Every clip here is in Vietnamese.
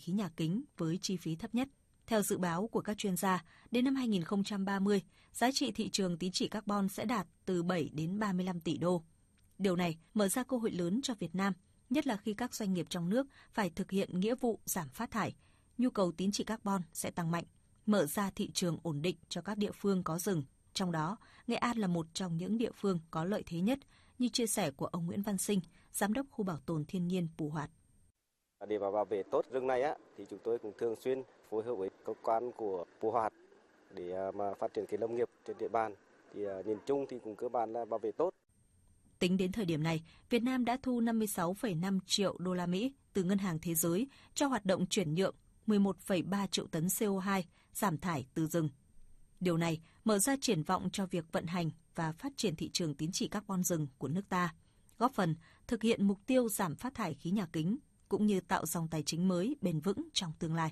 khí nhà kính với chi phí thấp nhất. Theo dự báo của các chuyên gia, đến năm 2030, giá trị thị trường tín chỉ carbon sẽ đạt từ 7 đến 35 tỷ đô. Điều này mở ra cơ hội lớn cho Việt Nam, nhất là khi các doanh nghiệp trong nước phải thực hiện nghĩa vụ giảm phát thải. Nhu cầu tín chỉ carbon sẽ tăng mạnh, mở ra thị trường ổn định cho các địa phương có rừng. Trong đó, Nghệ An là một trong những địa phương có lợi thế nhất, như chia sẻ của ông Nguyễn Văn Sinh, Giám đốc khu bảo tồn thiên nhiên Pù Hoạt. Để bảo vệ tốt rừng này thì chúng tôi cũng thường xuyên phối hợp với cơ quan của Pù Hoạt để mà phát triển cái nông nghiệp trên địa bàn. Thì nhìn chung thì cũng cơ bản là bảo vệ tốt. Tính đến thời điểm này, Việt Nam đã thu 56,5 triệu đô la Mỹ từ Ngân hàng Thế giới cho hoạt động chuyển nhượng 11,3 triệu tấn CO2 giảm thải từ rừng. Điều này mở ra triển vọng cho việc vận hành và phát triển thị trường tín chỉ carbon rừng của nước ta, góp phần thực hiện mục tiêu giảm phát thải khí nhà kính, cũng như tạo dòng tài chính mới bền vững trong tương lai.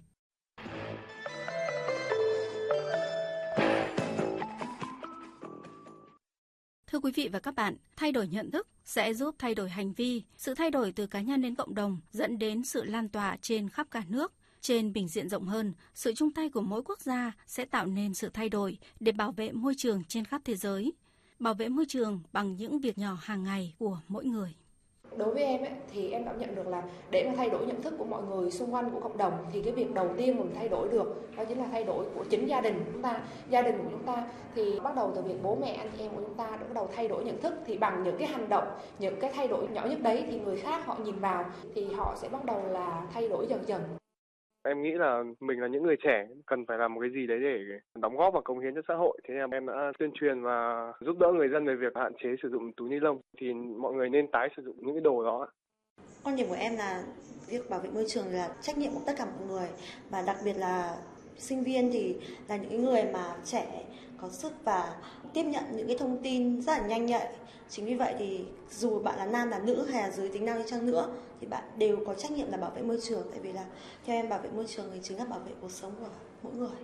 Thưa quý vị và các bạn, thay đổi nhận thức sẽ giúp thay đổi hành vi, sự thay đổi từ cá nhân đến cộng đồng dẫn đến sự lan tỏa trên khắp cả nước. Trên bình diện rộng hơn, sự chung tay của mỗi quốc gia sẽ tạo nên sự thay đổi để bảo vệ môi trường trên khắp thế giới. Bảo vệ môi trường bằng những việc nhỏ hàng ngày của mỗi người. Đối với em thì em cảm nhận được là để mà thay đổi nhận thức của mọi người xung quanh của cộng đồng thì cái việc đầu tiên mình thay đổi được đó chính là thay đổi của chính gia đình chúng ta. Gia đình của chúng ta thì bắt đầu từ việc bố mẹ anh chị em của chúng ta bắt đầu thay đổi nhận thức, thì bằng những cái hành động, những cái thay đổi nhỏ nhất đấy thì người khác họ nhìn vào thì họ sẽ bắt đầu là thay đổi dần dần. Em nghĩ là mình là những người trẻ cần phải làm một cái gì đấy để đóng góp và cống hiến cho xã hội. Thế nên em đã tuyên truyền và giúp đỡ người dân về việc hạn chế sử dụng túi ni lông. Thì mọi người nên tái sử dụng những cái đồ đó. Quan điểm của em là việc bảo vệ môi trường là trách nhiệm của tất cả mọi người, và đặc biệt là sinh viên thì là những người mà trẻ, có sức và tiếp nhận những cái thông tin rất là nhanh nhạy. Chính vì vậy thì dù bạn là nam là nữ hay là giới tính nào đi chăng nữa thì bạn đều có trách nhiệm là bảo vệ môi trường, tại vì là theo em bảo vệ môi trường thì chính là bảo vệ cuộc sống của mỗi người.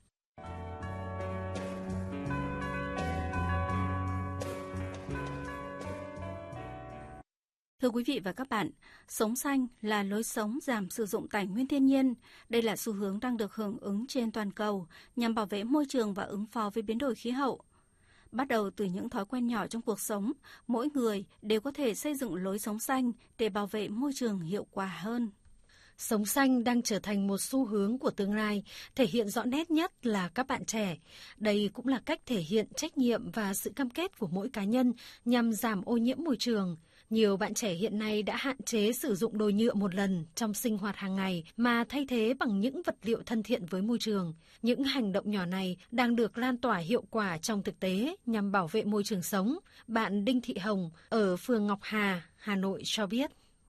Thưa quý vị và các bạn, sống xanh là lối sống giảm sử dụng tài nguyên thiên nhiên. Đây là xu hướng đang được hưởng ứng trên toàn cầu nhằm bảo vệ môi trường và ứng phó với biến đổi khí hậu. Bắt đầu từ những thói quen nhỏ trong cuộc sống, mỗi người đều có thể xây dựng lối sống xanh để bảo vệ môi trường hiệu quả hơn. Sống xanh đang trở thành một xu hướng của tương lai, thể hiện rõ nét nhất là các bạn trẻ. Đây cũng là cách thể hiện trách nhiệm và sự cam kết của mỗi cá nhân nhằm giảm ô nhiễm môi trường. Nhiều bạn trẻ hiện nay đã hạn chế sử dụng đồ nhựa một lần trong sinh hoạt hàng ngày mà thay thế bằng những vật liệu thân thiện với môi trường. Những hành động nhỏ này đang được lan tỏa hiệu quả trong thực tế nhằm bảo vệ môi trường sống. Bạn Đinh Thị Hồng ở phường Ngọc Hà, Hà Nội cho biết.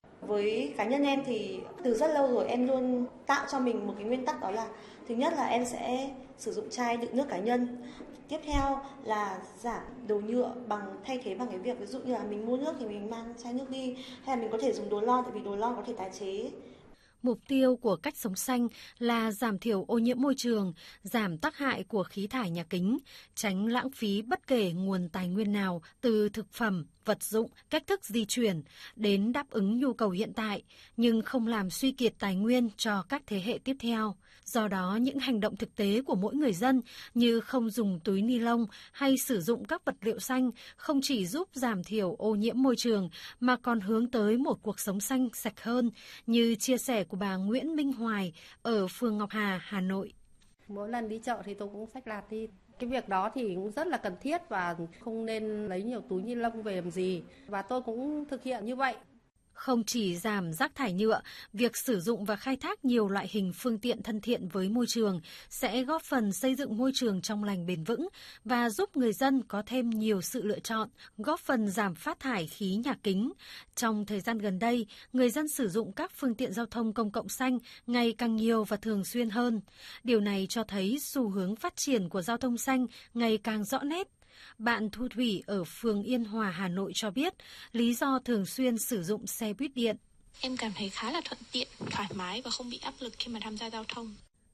Với cá nhân em thì từ rất lâu rồi em luôn tạo cho mình một cái nguyên tắc, đó là thứ nhất là em sẽ sử dụng chai đựng nước cá nhân. Tiếp theo là giảm đồ nhựa thay thế bằng cái việc ví dụ như là mình mua nước thì mình mang chai nước đi, hay là mình có thể dùng đồ lon, tại vì đồ lon có thể tái chế. Mục tiêu của cách sống xanh là giảm thiểu ô nhiễm môi trường, giảm tác hại của khí thải nhà kính, tránh lãng phí bất kể nguồn tài nguyên nào, từ thực phẩm, vật dụng, cách thức di chuyển đến đáp ứng nhu cầu hiện tại, nhưng không làm suy kiệt tài nguyên cho các thế hệ tiếp theo. Do đó, những hành động thực tế của mỗi người dân như không dùng túi ni lông hay sử dụng các vật liệu xanh không chỉ giúp giảm thiểu ô nhiễm môi trường mà còn hướng tới một cuộc sống xanh sạch hơn, như chia sẻ của bà Nguyễn Minh Hoài ở phường Ngọc Hà, Hà Nội. Mỗi lần đi chợ thì tôi cũng xách lạt đi. Cái việc đó thì cũng rất là cần thiết và không nên lấy nhiều túi ni lông về làm gì. Và tôi cũng thực hiện như vậy. Không chỉ giảm rác thải nhựa, việc sử dụng và khai thác nhiều loại hình phương tiện thân thiện với môi trường sẽ góp phần xây dựng môi trường trong lành bền vững và giúp người dân có thêm nhiều sự lựa chọn, góp phần giảm phát thải khí nhà kính. Trong thời gian gần đây, người dân sử dụng các phương tiện giao thông công cộng xanh ngày càng nhiều và thường xuyên hơn. Điều này cho thấy xu hướng phát triển của giao thông xanh ngày càng rõ nét. Bạn Thu Thủy ở phường Yên Hòa, Hà Nội cho biết lý do thường xuyên sử dụng xe buýt điện. Em cảm thấy khá là thuận tiện, thoải mái và không bị áp lực khi mà tham gia giao thông.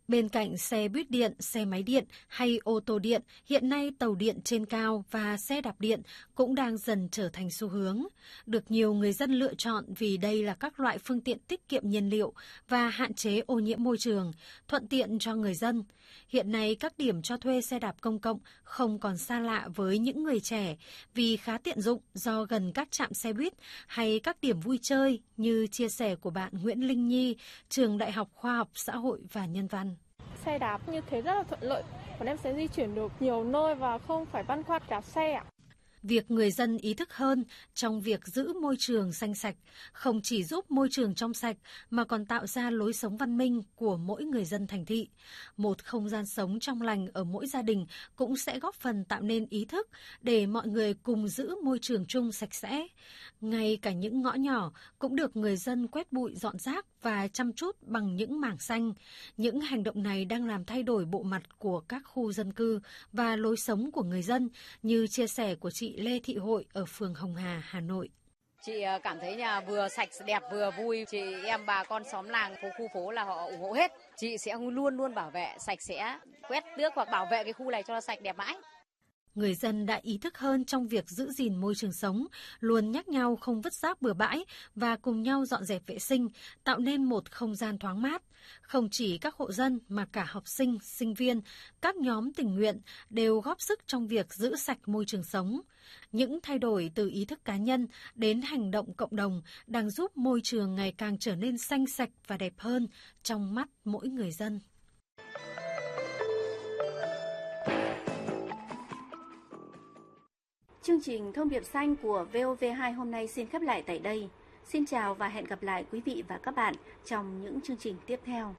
Bên cạnh xe buýt điện, xe máy điện hay ô tô điện, hiện nay tàu điện trên cao và xe đạp điện cũng đang dần trở thành xu hướng. Được nhiều người dân lựa chọn vì đây là các loại phương tiện tiết kiệm nhiên liệu và hạn chế ô nhiễm môi trường, thuận tiện cho người dân. Hiện nay các điểm cho thuê xe đạp công cộng không còn xa lạ với những người trẻ vì khá tiện dụng do gần các trạm xe buýt hay các điểm vui chơi như chia sẻ của bạn Nguyễn Linh Nhi, trường Đại học Khoa học Xã hội và Nhân văn. Xe đạp như thế rất là thuận lợi, bọn em sẽ di chuyển được nhiều nơi và không phải băn khoăn đạp xe ạ. Việc người dân ý thức hơn trong việc giữ môi trường xanh sạch không chỉ giúp môi trường trong sạch mà còn tạo ra lối sống văn minh của mỗi người dân thành thị. Một không gian sống trong lành ở mỗi gia đình cũng sẽ góp phần tạo nên ý thức để mọi người cùng giữ môi trường chung sạch sẽ. Ngay cả những ngõ nhỏ cũng được người dân quét bụi dọn rác và chăm chút bằng những mảng xanh. Những hành động này đang làm thay đổi bộ mặt của các khu dân cư và lối sống của người dân, như chia sẻ của chị Lê Thị Hội ở phường Hồng Hà, Hà Nội. Chị cảm thấy nhà vừa sạch đẹp vừa vui, chị em bà con xóm làng khu phố là họ ủng hộ hết. Chị sẽ luôn luôn bảo vệ sạch sẽ, quét tước hoặc bảo vệ cái khu này cho nó sạch đẹp mãi. Người dân đã ý thức hơn trong việc giữ gìn môi trường sống, luôn nhắc nhau không vứt rác bừa bãi và cùng nhau dọn dẹp vệ sinh, tạo nên một không gian thoáng mát. Không chỉ các hộ dân mà cả học sinh, sinh viên, các nhóm tình nguyện đều góp sức trong việc giữ sạch môi trường sống. Những thay đổi từ ý thức cá nhân đến hành động cộng đồng đang giúp môi trường ngày càng trở nên xanh sạch và đẹp hơn trong mắt mỗi người dân. Chương trình Thông điệp xanh của VOV2 hôm nay xin khép lại tại đây. Xin chào và hẹn gặp lại quý vị và các bạn trong những chương trình tiếp theo.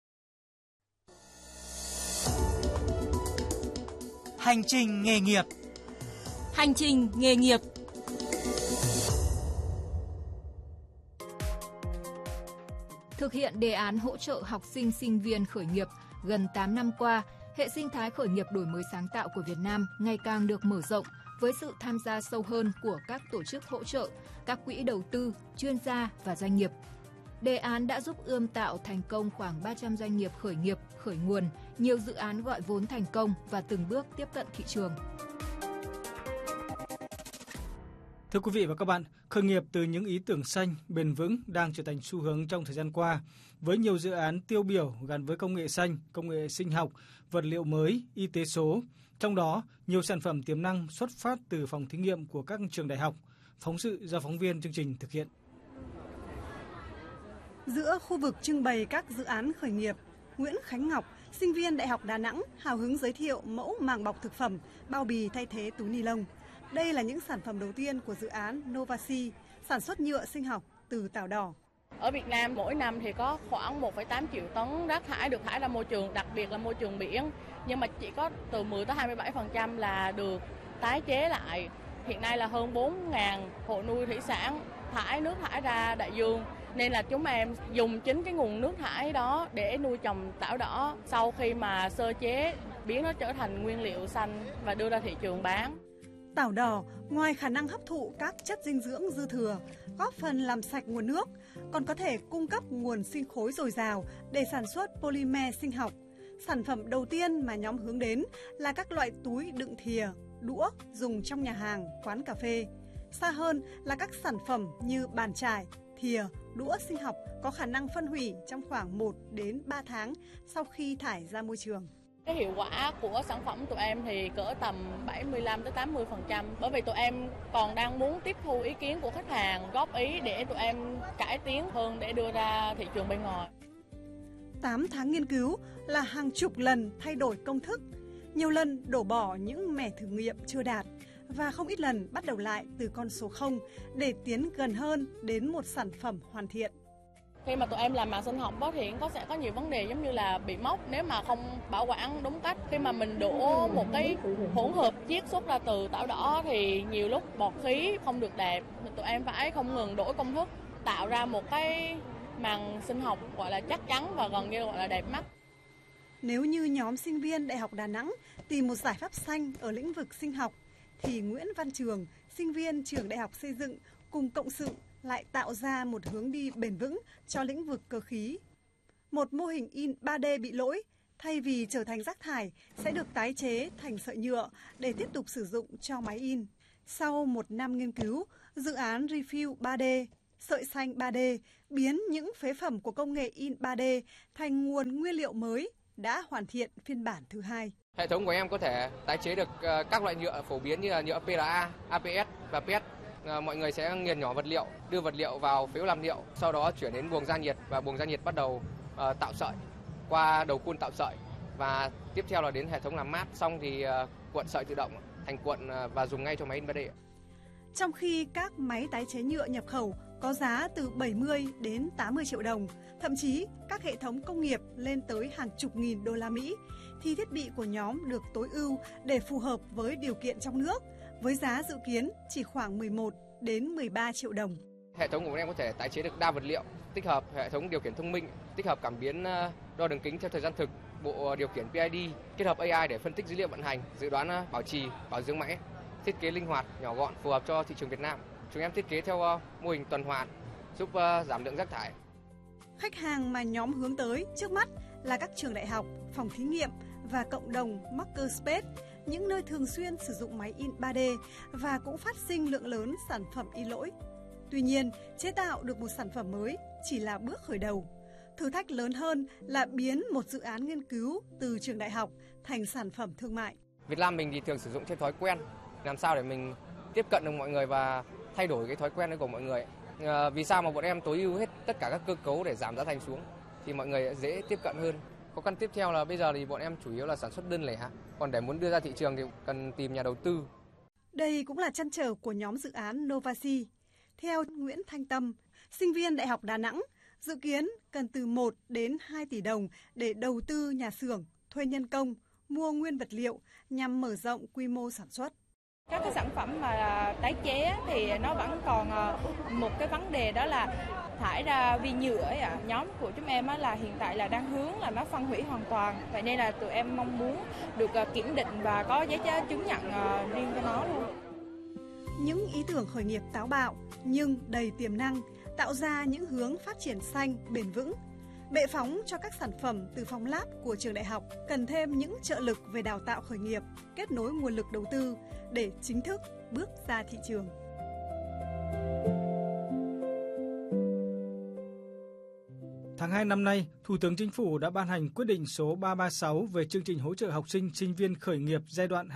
Hành trình nghề nghiệp. Hành trình nghề nghiệp. Thực hiện đề án hỗ trợ học sinh sinh viên khởi nghiệp gần 8 năm qua, hệ sinh thái khởi nghiệp đổi mới sáng tạo của Việt Nam ngày càng được mở rộng với sự tham gia sâu hơn của các tổ chức hỗ trợ, các quỹ đầu tư, chuyên gia và doanh nghiệp. Đề án đã giúp ươm tạo thành công khoảng 300 doanh nghiệp khởi nghiệp, khởi nguồn, nhiều dự án gọi vốn thành công và từng bước tiếp cận thị trường. Thưa quý vị và các bạn, khởi nghiệp từ những ý tưởng xanh, bền vững đang trở thành xu hướng trong thời gian qua, với nhiều dự án tiêu biểu gắn với công nghệ xanh, công nghệ sinh học, vật liệu mới, y tế số. Trong đó, nhiều sản phẩm tiềm năng xuất phát từ phòng thí nghiệm của các trường đại học. Phóng sự do phóng viên chương trình thực hiện. Giữa khu vực trưng bày các dự án khởi nghiệp, Nguyễn Khánh Ngọc, sinh viên Đại học Đà Nẵng, hào hứng giới thiệu mẫu màng bọc thực phẩm, bao bì thay thế túi ni lông. Đây là những sản phẩm đầu tiên của dự án Novasi, sản xuất nhựa sinh học từ tảo đỏ. Ở Việt Nam mỗi năm thì có khoảng 1,8 triệu tấn rác thải được thải ra môi trường, đặc biệt là môi trường biển. Nhưng mà chỉ có từ 10 tới 27% là được tái chế lại. Hiện nay là hơn 4.000 hộ nuôi thủy sản thải nước thải ra đại dương. Nên là chúng em dùng chính cái nguồn nước thải đó để nuôi trồng tảo đỏ. Sau khi mà sơ chế, biến nó trở thành nguyên liệu xanh và đưa ra thị trường bán. Tảo đỏ ngoài khả năng hấp thụ các chất dinh dưỡng dư thừa, góp phần làm sạch nguồn nước, còn có thể cung cấp nguồn sinh khối dồi dào để sản xuất polymer sinh học. Sản phẩm đầu tiên mà nhóm hướng đến là các loại túi đựng thìa, đũa dùng trong nhà hàng, quán cà phê. Xa hơn là các sản phẩm như bàn chải, thìa, đũa sinh học có khả năng phân hủy trong khoảng 1 đến 3 tháng sau khi thải ra môi trường. Cái hiệu quả của sản phẩm tụi em thì cỡ tầm 75 tới 80%, bởi vì tụi em còn đang muốn tiếp thu ý kiến của khách hàng, góp ý để tụi em cải tiến hơn để đưa ra thị trường bên ngoài. 8 tháng nghiên cứu là hàng chục lần thay đổi công thức, nhiều lần đổ bỏ những mẻ thử nghiệm chưa đạt và không ít lần bắt đầu lại từ con số 0 để tiến gần hơn đến một sản phẩm hoàn thiện. Khi mà tụi em làm màng sinh học thì sẽ có nhiều vấn đề giống như là bị mốc nếu mà không bảo quản đúng cách. Khi mà mình đổ một cái hỗn hợp chiết xuất ra từ tảo đỏ thì nhiều lúc bọt khí không được đẹp. Tụi em phải không ngừng đổi công thức, tạo ra một cái màng sinh học gọi là chắc chắn và gần như gọi là đẹp mắt. Nếu như nhóm sinh viên Đại học Đà Nẵng tìm một giải pháp xanh ở lĩnh vực sinh học, thì Nguyễn Văn Trường, sinh viên trường Đại học Xây dựng cùng cộng sự lại tạo ra một hướng đi bền vững cho lĩnh vực cơ khí. Một mô hình in 3D bị lỗi, thay vì trở thành rác thải sẽ được tái chế thành sợi nhựa để tiếp tục sử dụng cho máy in. Sau 1 năm nghiên cứu, dự án Refill 3D, sợi xanh 3D biến những phế phẩm của công nghệ in 3D thành nguồn nguyên liệu mới đã hoàn thiện phiên bản thứ 2. Hệ thống của em có thể tái chế được các loại nhựa phổ biến như là nhựa PLA, APS và PET. Mọi người sẽ nghiền nhỏ vật liệu, đưa vật liệu vào phễu làm liệu, sau đó chuyển đến buồng gia nhiệt và buồng gia nhiệt bắt đầu tạo sợi qua đầu cuôn tạo sợi và tiếp theo là đến hệ thống làm mát, xong thì cuộn sợi tự động thành cuộn và dùng ngay cho máy in 3D. Trong khi các máy tái chế nhựa nhập khẩu có giá từ 70 đến 80 triệu đồng, thậm chí các hệ thống công nghiệp lên tới hàng chục nghìn đô la Mỹ, thì thiết bị của nhóm được tối ưu để phù hợp với điều kiện trong nước, với giá dự kiến chỉ khoảng 11 đến 13 triệu đồng. Hệ thống của bọn em có thể tái chế được đa vật liệu, tích hợp hệ thống điều khiển thông minh, tích hợp cảm biến đo đường kính theo thời gian thực, bộ điều khiển PID, kết hợp AI để phân tích dữ liệu vận hành, dự đoán bảo trì, bảo dưỡng máy, thiết kế linh hoạt, nhỏ gọn, phù hợp cho thị trường Việt Nam. Chúng em thiết kế theo mô hình tuần hoàn, giúp giảm lượng rác thải. Khách hàng mà nhóm hướng tới trước mắt là các trường đại học, phòng thí nghiệm và cộng đồng makerspace, những nơi thường xuyên sử dụng máy in 3D và cũng phát sinh lượng lớn sản phẩm in lỗi. Tuy nhiên, chế tạo được một sản phẩm mới chỉ là bước khởi đầu. Thử thách lớn hơn là biến một dự án nghiên cứu từ trường đại học thành sản phẩm thương mại. Việt Nam mình thì thường sử dụng theo thói quen, làm sao để mình tiếp cận được mọi người và thay đổi cái thói quen đấy của mọi người. Vì sao mà bọn em tối ưu hết tất cả các cơ cấu để giảm giá thành xuống thì mọi người dễ tiếp cận hơn. Khó khăn tiếp theo là bây giờ thì bọn em chủ yếu là sản xuất đơn lẻ, còn để muốn đưa ra thị trường thì cần tìm nhà đầu tư. Đây cũng là trăn trở của nhóm dự án Novasi. Theo Nguyễn Thanh Tâm, sinh viên Đại học Đà Nẵng, dự kiến cần từ 1 đến 2 tỷ đồng để đầu tư nhà xưởng, thuê nhân công, mua nguyên vật liệu nhằm mở rộng quy mô sản xuất. Các cái sản phẩm mà tái chế thì nó vẫn còn một cái vấn đề, đó là thải ra vi nhựa ấy ạ. Nhóm của chúng em là hiện tại là đang hướng là nó phân hủy hoàn toàn. Vậy nên là tụi em mong muốn được kiểm định và có giấy chứng nhận riêng cho nó luôn. Những ý tưởng khởi nghiệp táo bạo nhưng đầy tiềm năng, tạo ra những hướng phát triển xanh, bền vững. Bệ phóng cho các sản phẩm từ phòng lab của trường đại học cần thêm những trợ lực về đào tạo khởi nghiệp, kết nối nguồn lực đầu tư để chính thức bước ra thị trường. Tháng 2 năm nay, Thủ tướng Chính phủ đã ban hành quyết định số 336 về chương trình hỗ trợ học sinh, sinh viên khởi nghiệp giai đoạn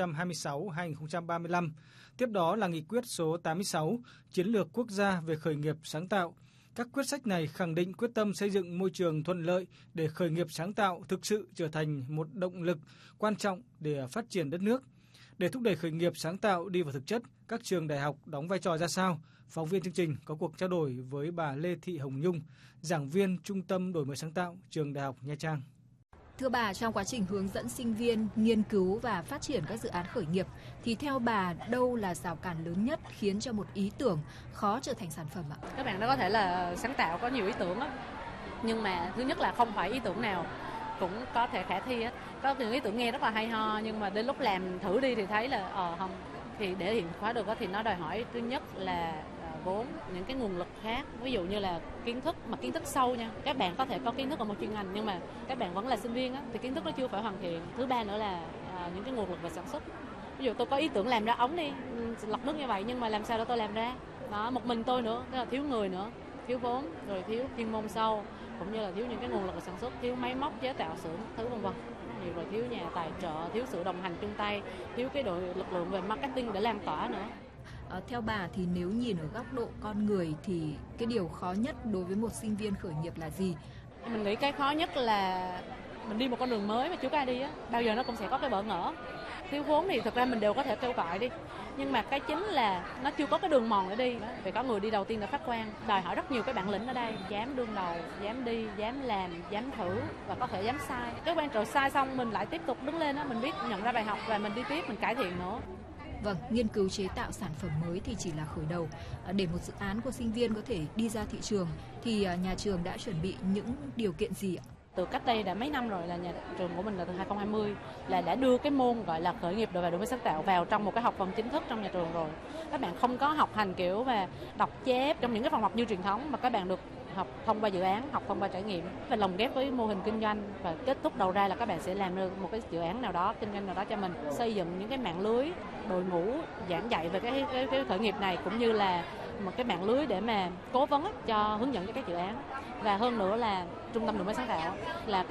2026-2035. Tiếp đó là nghị quyết số 86, Chiến lược quốc gia về khởi nghiệp sáng tạo. Các quyết sách này khẳng định quyết tâm xây dựng môi trường thuận lợi để khởi nghiệp sáng tạo thực sự trở thành một động lực quan trọng để phát triển đất nước. Để thúc đẩy khởi nghiệp sáng tạo đi vào thực chất, các trường đại học đóng vai trò ra sao? Phóng viên chương trình có cuộc trao đổi với bà Lê Thị Hồng Nhung, giảng viên Trung tâm Đổi mới sáng tạo, Trường Đại học Nha Trang. Thưa bà, trong quá trình hướng dẫn sinh viên nghiên cứu và phát triển các dự án khởi nghiệp, thì theo bà, đâu là rào cản lớn nhất khiến cho một ý tưởng khó trở thành sản phẩm ạ? Các bạn đó có thể là sáng tạo, có nhiều ý tưởng á, nhưng mà thứ nhất là không phải ý tưởng nào cũng có thể khả thi á. Có những ý tưởng nghe rất là hay ho, nhưng mà đến lúc làm thử đi thì thấy là không. Thì để hiện hóa được thì nó đòi hỏi thứ nhất là vốn, những cái nguồn lực khác, ví dụ như là kiến thức sâu nha. Các bạn có thể có kiến thức ở một chuyên ngành nhưng mà các bạn vẫn là sinh viên á, thì kiến thức nó chưa phải hoàn thiện. Thứ ba nữa là những cái nguồn lực về sản xuất. Ví dụ tôi có ý tưởng làm ra ống đi, lọc nước như vậy, nhưng mà làm sao để tôi làm ra? Đó, một mình tôi nữa, tức là thiếu người nữa, thiếu vốn, rồi thiếu chuyên môn sâu, cũng như là thiếu những cái nguồn lực về sản xuất, thiếu máy móc chế tạo xưởng, thứ vân vân. Rồi thiếu nhà tài trợ, thiếu sự đồng hành chung tay, thiếu cái đội lực lượng về marketing để lan tỏa nữa. Theo bà thì nếu nhìn ở góc độ con người thì cái điều khó nhất đối với một sinh viên khởi nghiệp là gì? Mình nghĩ cái khó nhất là mình đi một con đường mới mà chưa có ai đi á, bao giờ nó cũng sẽ có cái bỡ ngỡ. Thiếu vốn thì thực ra mình đều có thể kêu gọi đi, nhưng mà cái chính là nó chưa có cái đường mòn để đi. Vì có người đi đầu tiên là phát quang, đòi hỏi rất nhiều cái bản lĩnh ở đây, dám đương đầu, dám đi, dám làm, dám thử và có thể dám sai. Cái quan trọng sai xong mình lại tiếp tục đứng lên á, mình biết nhận ra bài học và mình đi tiếp, mình cải thiện nữa. Vâng, nghiên cứu chế tạo sản phẩm mới thì chỉ là khởi đầu. Để một dự án của sinh viên có thể đi ra thị trường thì nhà trường đã chuẩn bị những điều kiện gì ạ? Từ cách đây đã mấy năm rồi là nhà trường của mình là từ 2020 là đã đưa cái môn gọi là khởi nghiệp và đổi mới sáng tạo vào trong một cái học phần chính thức trong nhà trường rồi. Các bạn không có học hành kiểu và đọc chép trong những cái phòng học như truyền thống, mà các bạn được học thông qua dự án, học thông qua trải nghiệm và lồng ghép với mô hình kinh doanh, và kết thúc đầu ra là các bạn sẽ làm được một cái dự án nào đó, kinh doanh nào đó cho mình, xây dựng những cái mạng lưới đội ngũ giảng dạy về cái khởi nghiệp này, cũng như là một cái mạng lưới để mà cố vấn cho hướng dẫn cho các dự án. Và hơn nữa là trung tâm đổi mới sáng tạo là